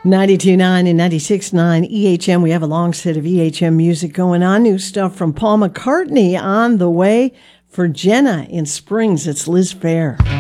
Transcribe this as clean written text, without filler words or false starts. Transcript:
92.9 and 96.9 EHM. We have a long set of EHM music going on. New stuff from Paul McCartney on the way. For Jenna in Springs, it's Liz Phair.